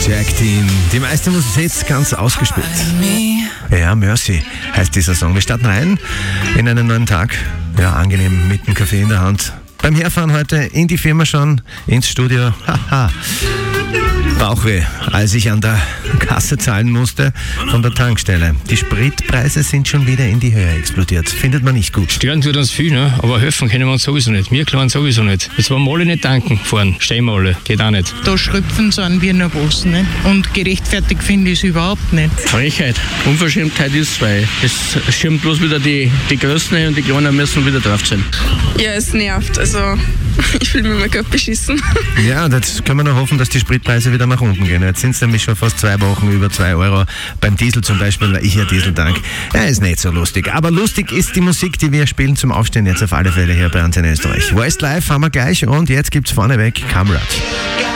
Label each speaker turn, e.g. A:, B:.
A: Jack Dean. Die meiste Musik ist ganz ausgespielt. Ja, Mercy heißt dieser Song. Wir starten rein in einen neuen Tag. Ja, angenehm mit dem Kaffee in der Hand. Beim Herfahren heute in die Firma schon, ins Studio. Haha. Bauchweh, als ich an der Kasse zahlen musste von der Tankstelle. Die Spritpreise sind schon wieder in die Höhe explodiert. Findet man nicht gut.
B: Stören tut uns viel, ne? Aber helfen können wir uns sowieso nicht. Wir kleinen sowieso nicht. Jetzt wollen wir alle nicht tanken fahren. Stehen wir alle. Geht auch nicht.
C: Da schröpfen sind wir noch was, ne? Und gerechtfertigt finde ich es überhaupt nicht.
D: Frechheit. Unverschämtheit ist zwei. Es schirmt bloß wieder die Größten und die Kleinen müssen wieder drauf sein.
E: Ja, es nervt. Also, ich fühle mich mal gerade beschissen.
A: Ja, jetzt können wir nur hoffen, dass die Spritpreise wieder nach unten gehen. Jetzt sind es nämlich schon fast 2 Wochen über 2 Euro. Beim Diesel zum Beispiel, weil ich ja Diesel tank. Ja, ist nicht so lustig. Aber lustig ist die Musik, die wir spielen zum Aufstehen jetzt auf alle Fälle hier bei Antenne Österreich. Westlife haben wir gleich und jetzt gibt's vorneweg Kamrat.